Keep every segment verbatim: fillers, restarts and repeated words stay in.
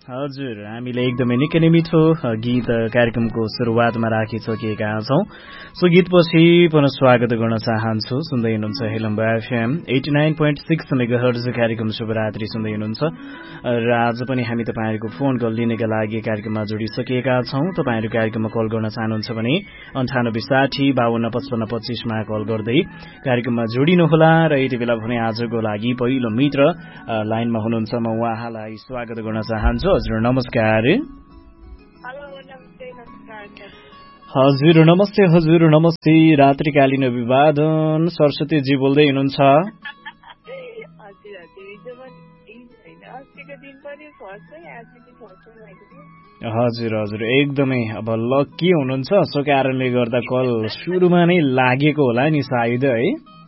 हजुर, हामीले एकदमै निकै नै मिठो गीत कार्यक्रमको सुरुवातमा राखिसकेका छौं। सो गीतपछि पुनः स्वागत गर्न चाहन्छु। सुन्दै हुनुहुन्छ हेलम्बा FM eighty nine point six megahertz कार्यक्रम शुभरात्रि सुन्दै हुनुहुन्छ र आज पनि हामी तपाईँहरूको फोन कल लिनका लागि कार्यक्रममा जोडिसकेका छौं। तपाईँहरू कार्यक्रममा कल गर्न चाहनुहुन्छ भने अन्ठानब्बे साठी बाहन्न पचपन्न पच्चीसमा कल गर्दै कार्यक्रममा जोडिनुहोला र यति बेला भने आजको लागि पहिलो मित्र लाइनमा हुनुहुन्छ। म उहाँलाई स्वागत गर्न चाहन्छु। हजुर नमस्कार। हजुर नमस्ते। हजुर नमस्ते। रात्रिकालीन अभिवादन सरस्वतीजी बोल्दै हुनुहुन्छ। हजुर हजुर एकदमै अब लक्की हुनुहुन्छ। सो कारणले गर्दा कल सुरुमा नै लागेको होला नि सायद है।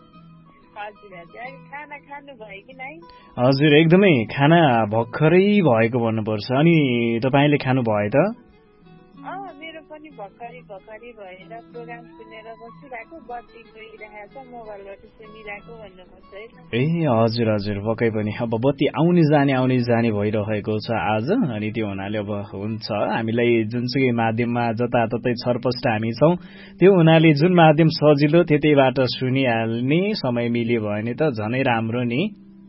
हजुर एकदमै खाना भर्खरै भएको भन्नुपर्छ। अनि तपाईँले खानु भयो त? मेरो पनि भर्खरै भर्खरै भएर प्रोग्राम सुनेर बसिरहेको, बत्ती गइरहेको छ मोबाइलबाट सुनिरहेको भन्नुपर्छ है। ए हजुर हजुर पक्कै पनि अब बत्ती आउने जाने आउने जाने भइरहेको छ आज। अनि त्यो हुनाले अब हुन्छ हामीलाई जुनसुकै माध्यममा जताततै छरपष्ट हामी छौँ, त्यो हुनाले जुन माध्यम सजिलो त्यतैबाट सुनिहाल्ने समय मिल्यो भने त झनै राम्रो नि।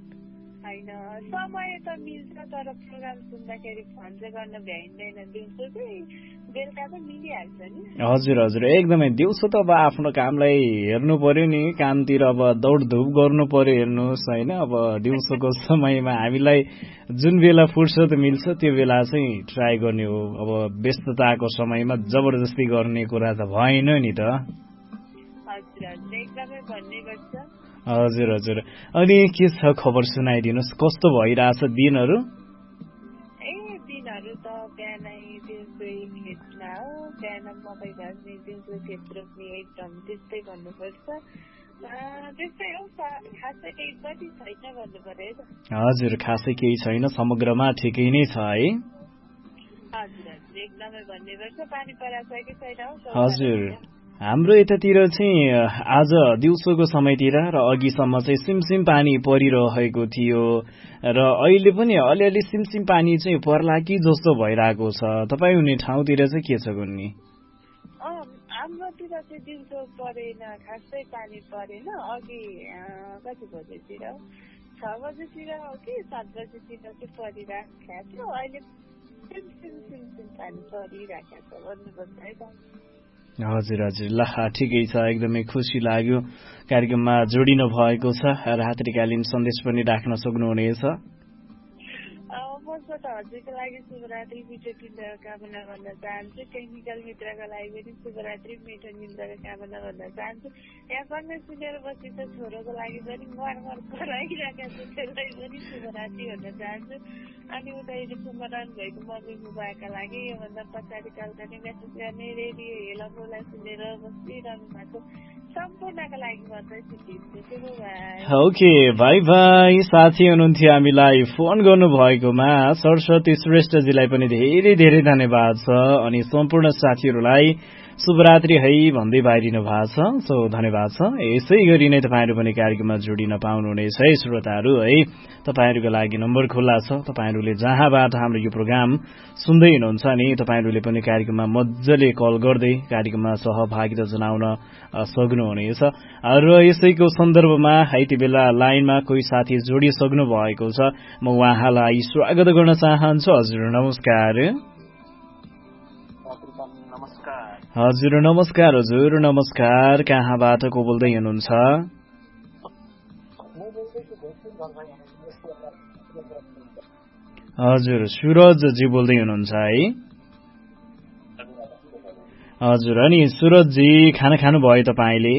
समय त मिल्छ तर प्रोग्राम सुन्दाखेरि फोन चाहिँ गर्न भ्याइँदैन। दिउँसो चाहिँ बेलुका त मिलिहाल्छ नि। हजुर हजुर एकदमै दिउँसो त अब आफ्नो कामलाई हेर्नु पर्यो नि, कामतिर अब दौडधुप गर्नु पर्यो हेर्नुहोस् होइन। अब दिउँसोको समयमा हामीलाई जुन बेला फुर्सद मिल्छ त्यो बेला चाहिँ ट्राई गर्ने हो। अब व्यस्तताको समयमा जबरजस्ती गर्ने कुरा त भएन नि त। हजुर हजुर एकदमै भन्ने गर्छ। हजुर हजुर अनि के छ खबर सुनाइदिनुहोस्, कस्तो भइरहेछ दिनहरू? ए दिनहरू त बिहानै दिउँसो खेतमा हो, बिहान मकै घाँच्ने दिउँसो खेत रोप्ने एकदम त्यस्तै भन्नुपर्छ। त्यस्तै हो, खासै केही पनि छैन भन्नु पर्यो। हजुर खासै केही छैन, समग्रमा ठिकै नै छ है। हजुर हजुर एकदमै भन्ने गर्छ। पानी परेको छ कि छैन? हजुर हाम्रो यतातिर चाहिँ आज दिउँसोको समयतिर र अघिसम्म चाहिँ सिमसिम पानी परिरहेको थियो र अहिले पनि अलिअलि सिमसिम पानी चाहिँ पर्ला कि जस्तो भइरहेको छ। तपाईँ हुने ठाउँतिर चाहिँ के छ गुन्नी? हाम्रोतिर चाहिँ दिउँसो परेन, खासै पानी परेन। अघि कति बजेतिर छ बजेतिर हो कि सात बजेतिर चाहिँ परिरहेको थियो। अहिले सिमसिम सिमसिम पानी परिरहेको छ भन्नुपर्छ है त। हजुर हजुर ल ठिकै छ, एकदमै खुसी लाग्यो कार्यक्रममा जोडिनु भएको छ। रात्रिकालीन सन्देश पनि राख्न सक्नुहुनेछ। त हजुरको लागि शुभरात्रि मिठो निन्द्राको कामना गर्न चाहन्छु। टेक्निकल मित्रको लागि पनि शुभरात्रि मिठो निन्द्राको कामना गर्न चाहन्छु। यहाँ कन्या सुनेर बसेको छोरोको लागि पनि मरमर कराइरहेका छ, त्यसलाई पनि शुभरात्रि भन्न चाहन्छु। अनि उता कुमरन भएको मम्मी बुबाका लागि योभन्दा पछाडि कल्पनी मेसेज गर्ने रेडियो हेलम्बोलाई सुनेर बसिरहनु भएको सम्पूर्णका लागि मात्रै सिकिन्छु। ओके भाइ भाइ साथी हुनुहुन्थ्यो हामीलाई फोन गर्नुभएकोमा सरस्वती श्रेष्ठजीलाई पनि धेरै धेरै धन्यवाद छ। अनि सम्पूर्ण साथीहरूलाई शुभरात्रि है भन्दै बाहिरिनु भएको छ। सो धन्यवाद छ। यसै गरी नै तपाईँहरू पनि कार्यक्रममा जोडिन पाउनुहुनेछ है श्रोताहरू है। तपाईँहरूको लागि नम्बर खुल्ला छ। तपाईँहरूले जहाँबाट हाम्रो यो प्रोग्राम सुन्दै हुनुहुन्छ नि तपाईँहरूले पनि कार्यक्रममा मजाले कल गर्दै कार्यक्रममा सहभागिता जनाउन सक्नुहुनेछ। र यसैको सन्दर्भमा यति बेला लाइनमा कोही साथी जोडिसक्नु भएको छ। म उहाँलाई स्वागत गर्न चाहन्छु। हजुर नमस्कार। हजुर नमस्कार। हजुर नमस्कार। कहाँबाट को बोल्दै हुनुहुन्छ? हजुर सुरजजी बोल्दै हुनुहुन्छ है। हजुर अनि सुरजजी खाना खानु भयो तपाईँले?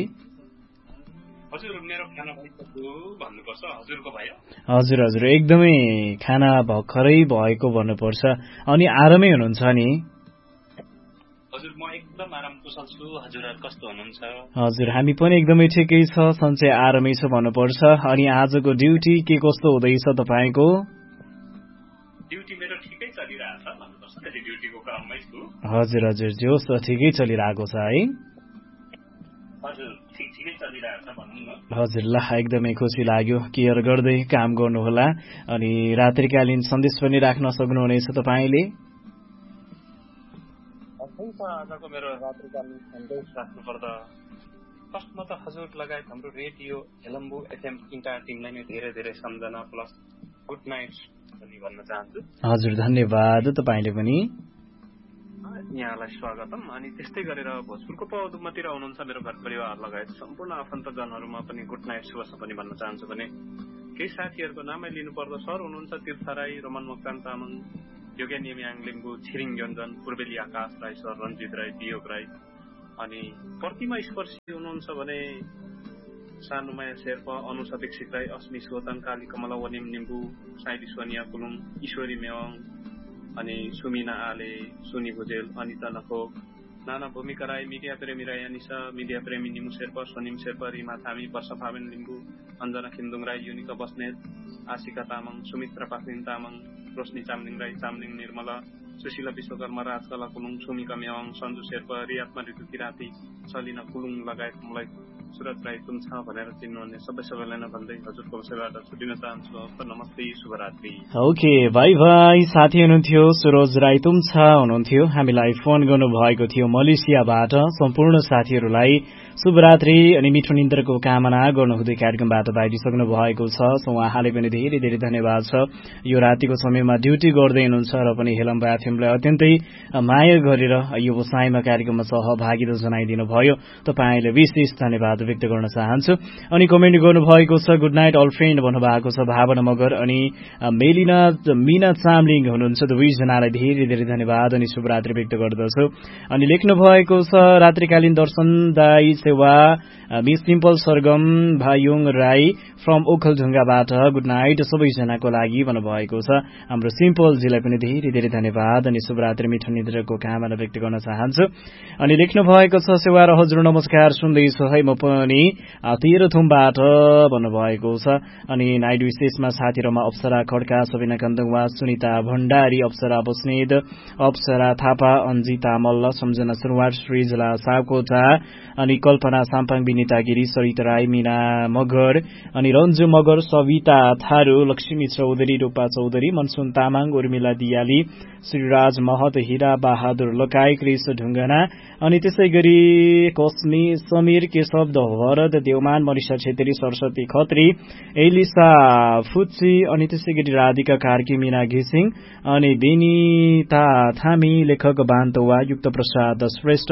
हजुर हजुर एकदमै खाना भर्खरै भएको भन्नुपर्छ। अनि आरामै हुनुहुन्छ नि? हजुर म एकदम आराम कुशल छु। हजुरहरु कस्तो हुनुहुन्छ? हजुर हामी पनि एकदमै ठिकै छ, सन्चै आरामै छ भन्नुपर्छ। अनि आजको ड्युटी के कस्तो हुँदैछ तपाईको? ड्युटी मेरो ठिकै चलिरहेछ भन्नुपर्छ। त्यसै ड्युटीको क्रममै छु। हजुर हजुर जोस ठिकै चलिरहेको छ है। हजुर ठिक ठिकै चलिरहेको छ भनौँ न। हजुर, ल एकदमै खुसी लाग्यो। केयर गर्दै काम गर्नुहोला। अनि रात्रिकालीन सन्देश पनि राख्न सक्नुहुनेछ तपाईँले। आजको मेरो रात्रिकालीन सन्देश राख्नुपर्दा फर्स्टमा त हजुर लगायत हाम्रो रेडियो हेलम्बु एफएम इन्टायर टिमलाई नै धेरै धेरै सम्झना प्लस गुड नाइट पनि भन्न चाहन्छु। हजुर, धन्यवाद तपाईँले पनि। यहाँलाई स्वागतम। अनि त्यस्तै गरेर भोजपुरको पौधुमातिर हुनुहुन्छ मेरो घर परिवार लगायत सम्पूर्ण आफन्तजनहरूमा पनि गुड नाइट शुभ पनि भन्न चाहन्छु भने केही साथीहरूको नामै लिनुपर्दा सर हुनुहुन्छ तीर्थ राई, रमन मोक्तान तामाङ, योगेन याङ लिम्बू, छिरिङ योन्जन, पूर्वेली आकाश राई सर, रञ्जित राई, दियोग राई। अनि प्रतिमा स्पर्शी हुनुहुन्छ भने सानुमाया शेर्पा, अनुषा दीक्षित राई, अस्मी सोताङ, काली कमला वनिम निम्बू, साइली सोनिया कुलुङ, ईश्वरी मेवाङ, अनि सुमिना आले, सुनी भुजेल, अनिता नखोक, नाना भूमिका राई, मिडिया प्रेमी राई अनिसा, मिडिया प्रेमी निमु शेर्पा, सोनिम शेर्पा, रिमा थामी, वर्षा फामेन लिम्बू, अञ्जना खिन्दुङ राई, युनिका बस्नेत, आशिका तामाङ, सुमित्रा पाखरिन तामाङ, रोशनी चामलिङ राई, चामलिङ निर्मला, सुशीला विश्वकर्मा, राजकला कुलुङ, सुमिका मेवाङ, सन्जु शेर्पा, रियात्मा ऋतु किराती, सलिना कुलुङ लगायत मलाई सुरज राई तुम छ भनेर चिन्नुहुने सबै सबैलाई नै भन्दै हजुरको सेवाबाट छुटिन चाहन्छु। नमस्ते, शुभरात्रि। Okay, by by. साथी हुनुहुन्थ्यो सुरज राई तुम छ हुनुहुन्थ्यो, हामीलाई फोन गर्नुभएको थियो मलेसियाबाट। सम्पूर्ण साथीहरूलाई शुभरात्रि अनि मिठो निन्द्राको कामना गर्नुहुँदै कार्यक्रमबाट बाहिरिसक्नु भएको छ। सो उहाँले पनि धेरै धेरै धन्यवाद छ। यो रातिको समयमा ड्युटी गर्दै हुनुहुन्छ र पनि हेलम्बा एफएमलाई अत्यन्तै माया गरेर यो बसाइमा कार्यक्रममा सहभागिता जनाइदिनु भयो। तपाईँले विशेष धन्यवाद व्यक्त गर्न चाहन्छु। अनि कमेन्ट गर्नुभएको छ गुड नाइट अल फ्रेन्ड भन्नुभएको छ भावना मगर अनि मेलिना मिना चामलिङ हुनुहुन्छ। दुवैजनालाई धेरै धेरै धन्यवाद अनि शुभरात्रि व्यक्त गर्दछु। अनि लेख्नु भएको छ रात्रिकालीन दर्शन दाई सेवा miss simple Sargam भायुङ Rai from ओखलढुङ्गाबाट good night सबैजनाको लागि भन्नुभएको छ। हाम्रो सिम्पलजीलाई पनि धेरै धेरै धन्यवाद अनि शुभरात्रि मिठो निद्राको कामना व्यक्त गर्न चाहन्छु। अनि लेख्नु भएको छ सेवा र हजुर नमस्कार सुन्दैछु है म पनि तेह्रथुमबाट भन्नुभएको छ। अनि नाइट विशेषमा साथीहरूमा अप्सरा खड्का, सबिना कन्दुङवा, सुनिता भण्डारी, अप्सरा बस्नेत, अप्सरा थापा, अन्जिता मल्ल, सम्झना सुनवार, श्रीजला सापकोटा अनि कल्पना साम्पाङ, विनिता गिरी, सरिता राई, मिना मगर अनि रन्जु मगर, सविता थारू, लक्ष्मी चौधरी, रूपा चौधरी, मनसुन तामाङ, उर्मिला दियाली, श्रीराज महत, हिरा बहादुर लकाई, क्रिस ढुङ्गना अनि त्यसै गरी कस्मी समीर, केशव भरत देवमान, मनिषा छेत्री, सरस्वती खत्री, एलिसा फुच्ची अनि त्यसै गरी राधिका कार्की, मिना घिसिङ अनि बेनिता थामी, लेखक बान्तवा, युक्त प्रसाद श्रेष्ठ,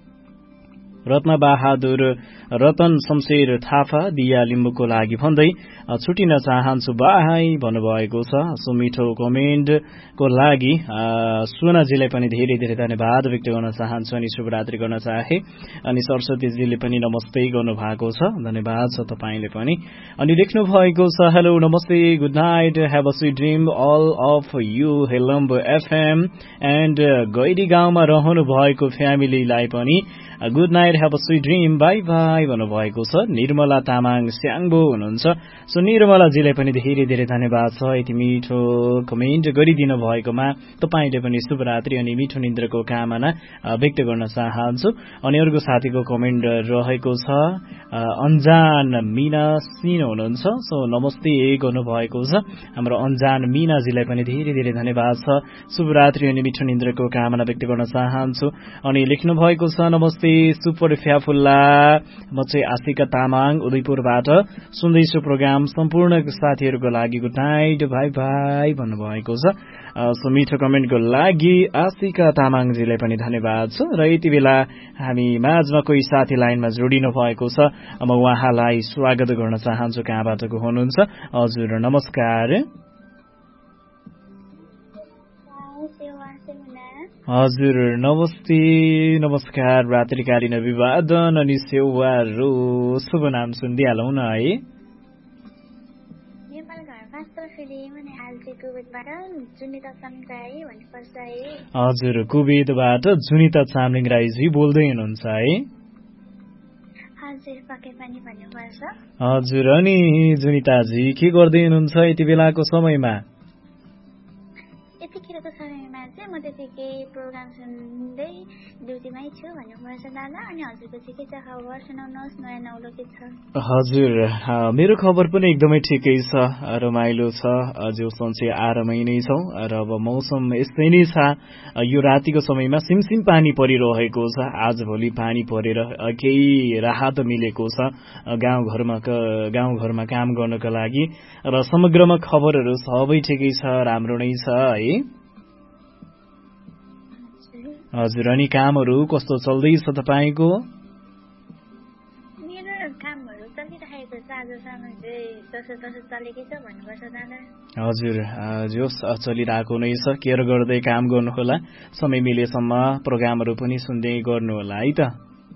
रत्न बहादुर, रतन शमशेर थापा, दिया लिम्बूको लागि भन्दै छुटिन चाहन्छु बाई भन्नुभएको छ। सो मिठो कमेन्टको लागि सुनाजीलाई पनि धेरै धेरै धन्यवाद व्यक्त गर्न चाहन्छु अनि शुभरात्रि गर्न चाहे। अनि सरस्वतीजीले पनि नमस्ते गर्नुभएको छ, धन्यवाद छ तपाईँले पनि। अनि लेख्नु भएको छ हेलो नमस्ते good night have a sweet dream all of you Helambu FM and गैरी गाउँमा रहनु भएको फ्यामिलीलाई पनि good night have a sweet dream by by भन्नुभएको छ। निर्मला तामाङ स्याङबो हुनुहुन्छ। सो निर्मलाजीलाई पनि धेरै धेरै धन्यवाद छ यति मिठो कमेन्ट गरिदिनु भएकोमा। तपाईँले पनि शुभरात्रि अनि मिठो निन्द्राको कामना व्यक्त गर्न चाहन्छु। अनि अर्को साथीको कमेन्ट रहेको छ अन्जान मिना सिन हुनुहुन्छ। सो नमस्ते गर्नुभएको छ। हाम्रो अन्जान मिनाजीलाई पनि धेरै धेरै धन्यवाद छ। शुभरात्रि अनि मिठो निन्द्राको कामना व्यक्त गर्न चाहन्छु। अनि लेख्नु भएको छ नमस्ते सुपर फ्याफुल्ला, म चाहिँ आशिका तामाङ उदयपुरबाट सुन्दैछु प्रोग्राम, सम्पूर्ण साथीहरूको लागि गुड नाइट बाई बाई भन्नुभएको छ। सो मिठो कमेन्टको लागि आशिका तामाङजीलाई पनि धन्यवाद छ। र यति बेला हामी माझमा कोही साथी लाइनमा जोडिनु भएको छ, म उहाँलाई स्वागत गर्न चाहन्छु। कहाँबाट को हुनुहुन्छ? हजुर नमस्कार। हजुर नमस्ते नमस्कार। रात्रिकालीन अभिवादन अनि सेवारो शुभ नाम सुनिदिइहालौँ न है। हजुर कुवेतबाट जुनिता चामलिङ राईजी बोल्दै हुनुहुन्छ है। हजुर अनि जुनिताजी के गर्दै हुनुहुन्छ यति बेलाको समयमा? यतिखेरको समयमा चाहिँ म त्यतिकै प्रोग्राम सुन्दै ड्युटीमै छु भन्नुपर्छ दादा। अनि हजुरको चाहिँ के छ खबर, सुनाउनुहोस् नयाँ नौलो के छ? हजुर मेरो खबर पनि एकदमै ठिकै छ, रमाइलो छ, जो सन्चै आरामै नै छौँ र अब मौसम यस्तै नै छ। यो रातिको समयमा सिमसिम पानी परिरहेको छ। आजभोलि पानी परेर केही राहत मिलेको छ गाउँघरमा गाउँघरमा काम गर्नका लागि र समग्रमा खबरहरू सबै ठिकै छ, राम्रो नै छ है। हजुर अनि कामहरू कस्तो चल्दैछ तपाईँको? मेरो कामहरू चलिरहेको छ, आजसम्म चाहिँ जसो तसो चलेकै छ भन्नुपर्छ दादा। हजुर जोस चलिरहेको नै छ, केयर गर्दै काम गर्नुहोला, समय मिलेसम्म प्रोग्रामहरू पनि सुन्दै गर्नुहोला है त।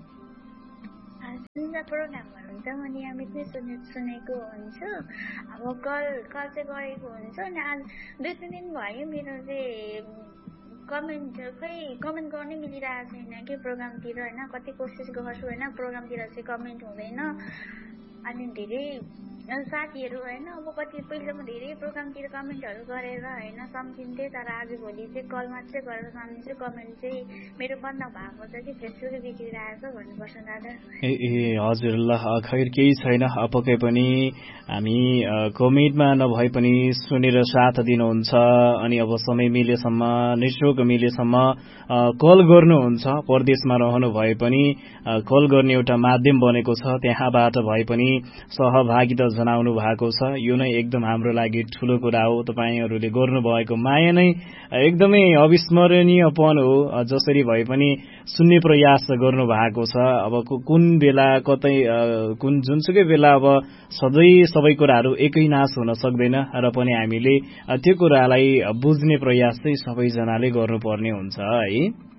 प्रोग्रामहरू हुन्छ म नियमित नै सुने सुनेको हुन्छु। अब कल कल चाहिँ गरेको हुन्छु। अनि आज दुई तिन दिन भयो मेरो चाहिँ कमेन्ट खै कमेन्ट गर्नै मिलिरहेको छैन कि प्रोग्रामतिर होइन। कति कोसिस गर्छु होइन, प्रोग्रामतिर चाहिँ कमेन्ट हुँदैन। अनि धेरै साथीहरू होइन अब कति पहिला म धेरै प्रोग्रामतिर कमेन्टहरू गरेर होइन सम्झिन्थेँ, तर आजभोलि चाहिँ कल मात्रै गरेर सम्झिन्छु। कमेन्ट चाहिँ मेरो बन्द भएको छ कि फेसबुकै बिग्रिरहेको छ भन्नुपर्छ दादा। ए ए हजुर ल खैर केही छैन, पक्कै पनि हामी कमेन्टमा नभए पनि सुनेर साथ दिनुहुन्छ। अनि अब समय मिलेसम्म निशुल्क मिलेसम्म कल गर्नुहुन्छ। परदेशमा रहनु भए पनि कल गर्ने एउटा माध्यम बनेको छ, त्यहाँबाट भए पनि सहभागिता जनाउनु भएको छ। यो नै एकदम हाम्रो लागि ठुलो कुरा हो। तपाईँहरूले गर्नुभएको माया नै एकदमै अविस्मरणीयपन हो। जसरी भए पनि सुन्ने प्रयास गर्नु भएको छ। अब कुन बेला कतै कुन जुनसुकै बेला अब सधैँ सबै कुराहरू एकै नाश हुन सक्दैन र पनि हामीले त्यो कुरालाई बुझ्ने प्रयास चाहिँ सबैजनाले गर्नुपर्ने हुन्छ है।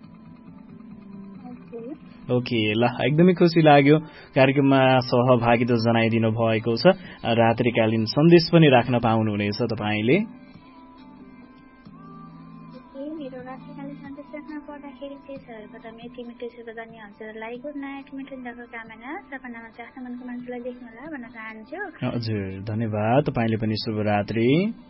ओके ल एकदमै खुसी लाग्यो कार्यक्रममा सहभागिता जनाइदिनु भएको छ। रात्रिकालीन सन्देश पनि राख्न पाउनुहुनेछ तपाईँले। मेरो रात्रिकालीन सन्देश राख्न पर्दाखेरि चाहिँ सर्वप्रथम यति मिठो शुभदानी हजुरलाई गुड नाइट, मिठो निदाको कामना सपनामा चाहना मनको मान्छेलाई देख्नु होला भन्न चाहन्छु। हजुर धन्यवाद, तपाईँले पनि शुभरात्रि।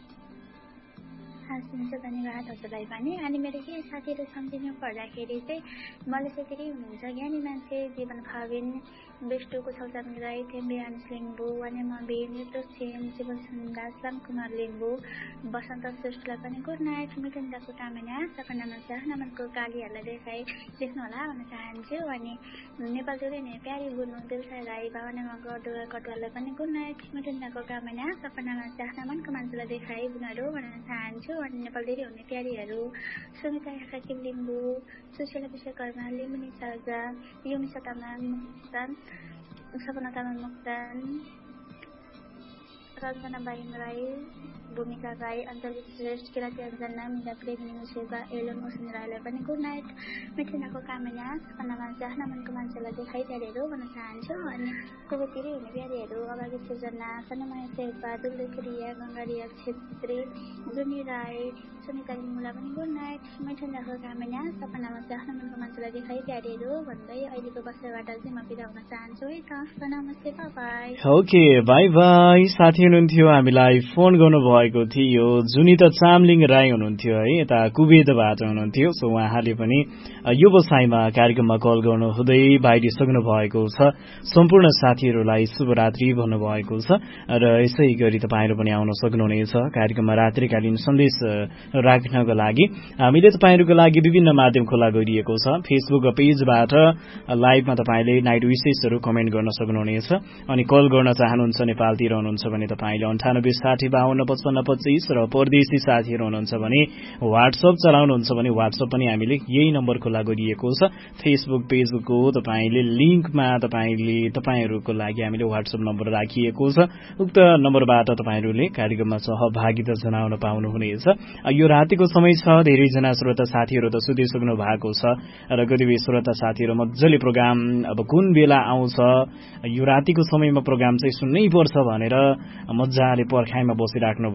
हुन्छ धन्यवाद हजुरलाई पनि। अनि मेरो के साथीहरू सम्झिनु पर्दाखेरि चाहिँ मलाई चाहिँ धेरै हुनुहुन्छ ज्ञानी मान्छे जीवन भाविन विष्णुको सौजामी राई, थेम्बे आनिस लिम्बू, वानेमा बेन, सेन जीवन सुन्दास, राम कुमार लिम्बू, बसन्त श्रेष्ठलाई पनि गुड नाइट, मिठुन्दाको कामना सपनामा चाहना मनको कालीहरूलाई देखाइ देख्नु होला भन्न चाहन्छु। अनि नेपाल जोडी नै प्यारी बोल्नु दिलसा राई, भावनामा गडुवा कटुवालाई पनि गुड नाइट, मिठुन्दाको कामना सपनामा चाहना मनको मान्छेलाई देखाइ बुनाहरू भन्न चाहन्छु। अनि नेपाल धेरै हुने प्यारीहरू सुनिता याकाकिम लिम्बू, सुशीला विश्वकर्मा, लिम्बुनी साजा, युमिसा तामाङ मुक्तान, सपना तामाङ मुक्तान, रञ्जना बाइङ राई, भूमिका राई, अञ्जली श्रेष्ठ, किराती अञ्जना, मिला प्रेमी मुसेका, एलन मोसन राईलाई पनि गुड नाइट, मिठुनाको कामना सपनामा चाहना मनको मान्छेलाई देखाइ प्यारीहरू भन्न चाहन्छु। अनि कुबेतिर हुने प्यारीहरू अगाडि सृजना, सनमाया शेर्पा, दुलदेखि रिया, गङ्गारिया छेत्री, जुनी राई, सुनिता लिम्बूलाई पनि गुड नाइट, मिठुनाको कामना सपनामा चाहना मनको मान्छेलाई देखाइ प्यारीहरू भन्दै अहिलेको बसाइबाट चाहिँ म बिदा हुन चाहन्छु है त। नमस्ते, बाई। Okay by by. साथी हुनुहुन्थ्यो हामीलाई फोन गर्नुभएको थियो जुनिता चामलिङ राई हुनुहुन्थ्यो है, यता कुवेतबाट हुनुहुन्थ्यो। सो उहाँले पनि यो बसाइमा कार्यक्रममा कल गर्नु हुँदै बाहिरिसक्नु भएको छ। सम्पूर्ण साथीहरूलाई शुभरात्रि भन्नुभएको छ र यसै गरी तपाईँहरू पनि आउन सक्नुहुनेछ कार्यक्रममा रात्रिकालीन सन्देश राख्नको लागि। हामीले तपाईँहरूको लागि विभिन्न माध्यम खुला गरिएको छ। फेसबुक पेजबाट लाइभमा तपाईँले नाइट विशेषहरू कमेन्ट गर्न सक्नुहुनेछ। अनि कल गर्न चाहनुहुन्छ नेपालतिर हुनुहुन्छ भने तपाईँले अन्ठानब्बे साठी बाहन्न पचपन्न पच्चिस र परदेशी साथीहरू हुनुहुन्छ भने वाट्सएप चलाउनुहुन्छ भने वाट्सएप पनि हामीले यही नम्बर खुला गरिएको छ। फेसबुक पेजको तपाईँले लिङ्कमा तपाईँले तपाईँहरूको लागि हामीले वाट्सएप नम्बर राखिएको छ। उक्त नम्बरबाट तपाईँहरूले कार्यक्रममा सहभागिता जनाउन पाउनुहुनेछ। यो रातिको समय छ, धेरैजना श्रोता साथीहरू त सुतिसक्नु भएको छ र कतिपय श्रोता साथीहरू मजाले प्रोग्राम अब कुन बेला आउँछ यो रातिको समयमा प्रोग्राम चाहिँ सुन्नै पर्छ भनेर मजाले पर्खाइमा बसिराख्नु भयो।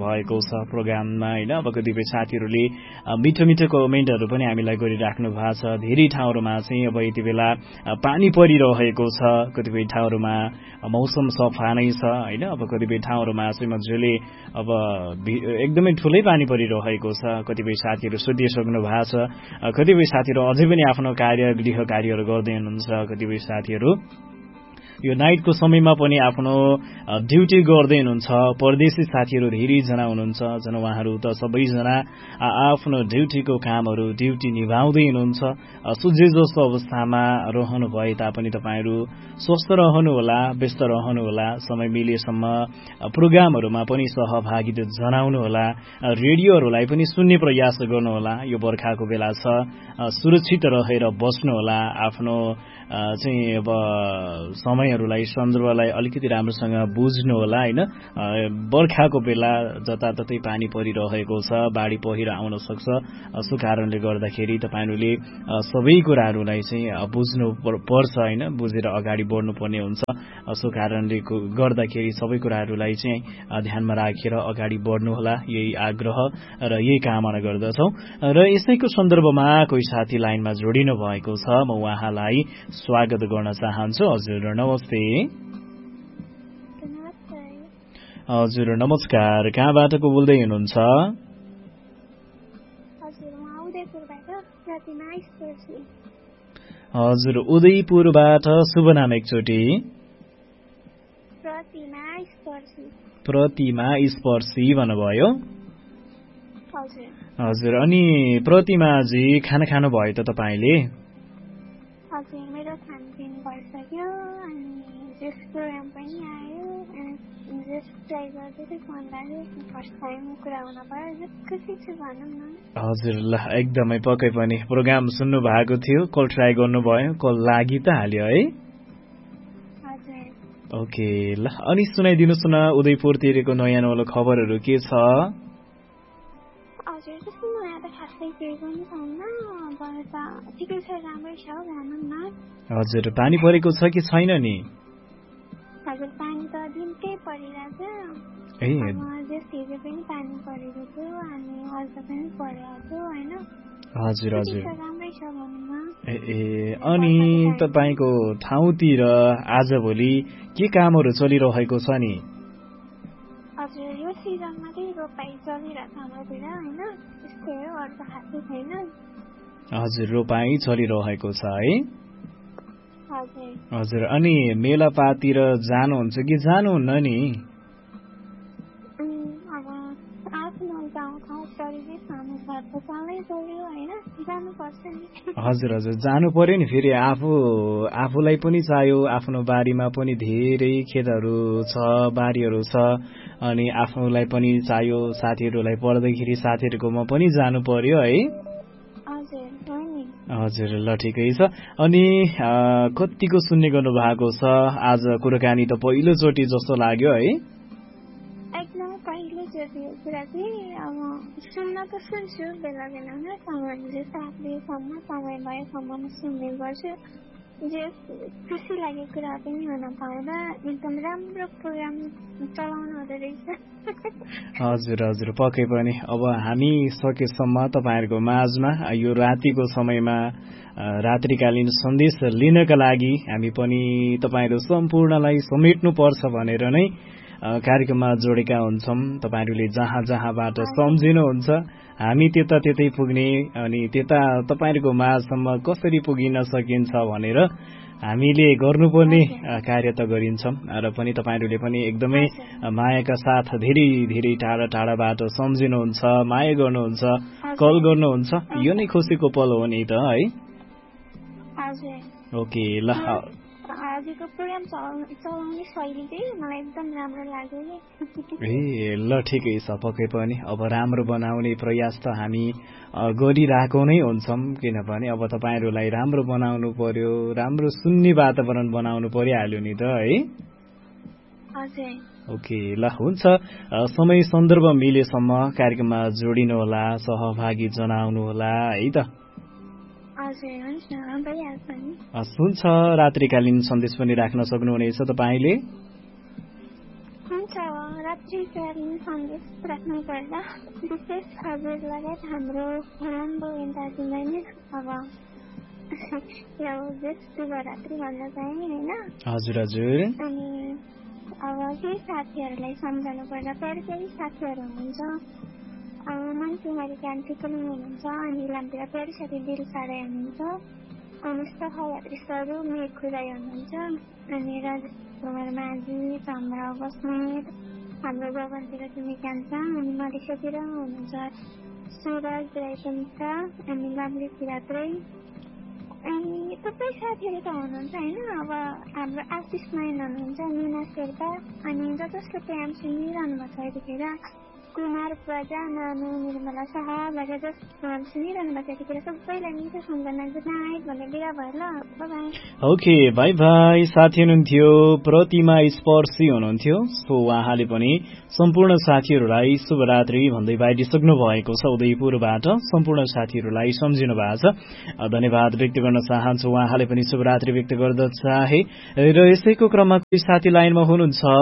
भएको छ प्रोग्राममा होइन। अब कतिपय साथीहरूले मिठो मिठो कमेन्टहरू पनि हामीलाई गरिराख्नु भएको छ। धेरै ठाउँहरूमा चाहिँ अब यति बेला पानी परिरहेको छ, कतिपय ठाउँहरूमा मौसम सफा नै छ होइन। अब कतिपय ठाउँहरूमा चाहिँ मजाले अब एकदमै ठुलै पानी परिरहेको छ। कतिपय साथीहरू सोधिसक्नु भएको छ, कतिपय साथीहरू अझै पनि आफ्नो कार्य गृह कार्यहरू गर्दै हुनुहुन्छ, कतिपय साथीहरू यो नाइटको समयमा पनि आफ्नो ड्युटी गर्दै हुनुहुन्छ। परदेशी साथीहरू धेरैजना हुनुहुन्छ, जन उहाँहरू त सबैजना आफ्नो ड्युटीको कामहरू ड्युटी निभाउँदै हुनुहुन्छ। सुझे जस्तो अवस्थामा रहनु भए तापनि तपाईँहरू स्वस्थ रहनुहोला, व्यस्त रहनुहोला। समय मिलेसम्म प्रोग्रामहरूमा पनि सहभागिता जनाउनुहोला, रेडियोहरूलाई पनि सुन्ने प्रयास गर्नुहोला। यो बर्खाको बेला छ, सुरक्षित रहेर बस्नुहोला। आफ्नो चाहिँ अब समयहरूलाई सन्दर्भलाई अलिकति राम्रोसँग बुझ्नु होला होइन। बर्खाको बेला जताततै पानी परिरहेको छ, बाढी पहिरो आउन सक्छ। सो कारणले गर्दाखेरि तपाईँहरूले सबै कुराहरूलाई चाहिँ बुझ्नु पर्छ होइन, बुझेर अगाडि बढ्नुपर्ने हुन्छ। सो कारणले गर्दाखेरि सबै कुराहरूलाई चाहिँ ध्यानमा राखेर अगाडि बढ्नुहोला, यही आग्रह र यही कामना गर्दछौँ। र यसैको सन्दर्भमा कोही साथी लाइनमा जोडिनु भएको छ, म उहाँलाई स्वागत गर्न चाहन्छु। हजुर नमस्ते। हजुर नमस्कार, कहाँबाट को बोल्दै हुनुहुन्छ? हजुर उदयपुरबाट शुभ नाम एकचोटि? प्रतिमा स्पर्शी भन्नुभयो। हजुर अनि प्रतिमाजी खाना खानु भयो त तपाईँले? हजुर मेरो खानपिन भइसक्यो अनि जस प्रोग्राम पनि आयो अनि जस ट्राई गर्दै फोन लाग्यो, फर्स्ट टाइम कुरा हुन पायो, खुसी छु भनौँ न। हजुर ल एकदमै पक्कै पनि प्रोग्राम सुन्नु भएको थियो, कल ट्राई गर्नुभयो, कल लागि त हाल्यो है? हजुर। ओके ल अनि सुनाइदिनुहोस् न उदयपुरतिरको नयाँ नौलो खबरहरू के छ? हजुर त्यस्तो नयाँ त खासै केही पनि छैन, ठिकै छ, राम्रै छ भनौँ न। हजुर पानी परेको छ कि छैन नि? हजुर पानी त दिनकै परिरहेछ, हिजो पनि पानी परेको थियो अनि आज पनि परेको थियो होइन। हजुर हजुर राम्रै छ भनौँ न। ए ए अनि तपाईँको ठाउँतिर आजभोलि के कामहरू चलिरहेको छ नि? हजुर यो सिजनमा चाहिँ रोपाइ चलिरहेको छ हाम्रोतिर होइन, त्यस्तै हो, अरू त खासै छैन। हजुर रोपाई चलिरहेको छ है? हजुर। हजुर अनि मेलापाततिर जानुहुन्छ कि जानुहुन्न नि? अब आफ्नो गाउँठाउँ परिवेश हाम्रो घर त चल्नै पर्यो होइन, जानुपर्छ नि। हजुर हजुर जानु पर्यो नि, फेरि आफू आफूलाई पनि चाहियो, आफ्नो बारीमा पनि धेरै खेतहरू छ, बारीहरू छ, अनि आफूलाई पनि चाहियो, साथीहरूलाई पढ्दाखेरि साथीहरूकोमा पनि जानु पर्यो है। हजुर ल ठिकै छ। अनि कतिको सुन्ने गर्नु भएको छ आज कुराकानी त पहिलोचोटि जस्तो लाग्यो है? एकदम पहिलोचोटि कुरा चाहिँ अब सुन्न त सुन्छु बेला बेलामा, समय साथले सम्म समय भएसम्म सुन्ने गर्छु। जे खुसी लागेको कुरा पनि हुन पाउँदा एकदम राम्रो प्रोग्राम चलाउनु हुँदो रहेछ। हजुर हजुर पक्कै पनि अब हामी सकेसम्म तपाईँहरूको माझमा यो रातिको समयमा रात्रिकालीन सन्देश लिनका लागि हामी पनि तपाईँहरू सम्पूर्णलाई समेट्नुपर्छ भनेर नै कार्यक्रममा जोडेका हुन्छौँ। तपाईँहरूले जहाँ जहाँबाट सम्झिनुहुन्छ हामी त्यता त्यतै पुग्ने, अनि त्यता तपाईँहरूको माझसम्म कसरी पुगिन सकिन्छ भनेर हामीले गर्नुपर्ने कार्य त गरिन्छौँ। र पनि तपाईँहरूले पनि एकदमै मायाका साथ धेरै धेरै टाढा टाढाबाट सम्झिनुहुन्छ, माया गर्नुहुन्छ, कल गर्नुहुन्छ, यो नै खुसीको पल हो नि त है? ओके ल आजको प्रोग्राम चलाउने शैली चाहिँ मलाई एकदम राम्रो लाग्यो नि। ए ल ठिकै छ, पक्कै पनि अब राम्रो बनाउने प्रयास त हामी गरिरहेको नै हुन्छौँ, किनभने अब तपाईँहरूलाई राम्रो बनाउनु पर्यो, राम्रो सुन्ने वातावरण बनाउनु परिहाल्यो नि त है? ओके ल हुन्छ, समय सन्दर्भ मिलेसम्म कार्यक्रममा जोडिनु होला, सहभागी जनाउनु होला है त? हुन्छ, रात्रिकालीन सन्देश पनि राख्न सक्नुहुनेछ तपाईँले? साथीहरूलाई सन्देश राख्नु पर्दा विशेष हजुर लगायत हाम्रो राम्रो दाजुलाई नै अब यो शिवरात्रि भन्न चाहे होइन। हजुर हजुर। अनि अब केही साथीहरूलाई सम्झाउनु पर्दा फेरि केही साथीहरू हुनुहुन्छ अब मान्छेमारी कान्छी पनि हुनुहुन्छ अनि इलामतिर फेरि साथी दिल साह्रै हुनुहुन्छ अनि सहायत्री स्वरूप मेघ खुदाई हुनुहुन्छ अनि राजेश कुमार माझी चन्द्र बस्नेत हाम्रो गगनतिर तिमी कान्छा अनि मलेसियातिर हुनुहुन्छ सुरज राईपन्था अनि लभली किरात्रै अनि थुप्रै साथीहरू त हुनुहुन्छ होइन। अब हाम्रो आर्टिस्ट नाइन हुनुहुन्छ मिना शेर्पा अनि ज जसले प्रेम सुनिरहनु भएको छ यतिखेर कुमार प्रजा नानु निर्मला शाह लगायत जस सुनिरहनु भएको यतिखेर सबैलाई मिठो सम्झना गुड नाइट भन्ने बिदा भयो ल। बाई। Okay by by. साथी हुनुहुन्थ्यो प्रतिमा स्पर्शी हुनुहुन्थ्यो। सो उहाँले पनि सम्पूर्ण साथीहरूलाई शुभरात्रि भन्दै बाहिरिसक्नु भएको छ उदयपुरबाट। सम्पूर्ण साथीहरूलाई सम्झिनु भएको छ, धन्यवाद व्यक्त गर्न चाहन्छु। उहाँले पनि शुभरात्रि व्यक्त गर्न चाहे र यसैको क्रममा कोही साथी लाइनमा हुनुहुन्छ।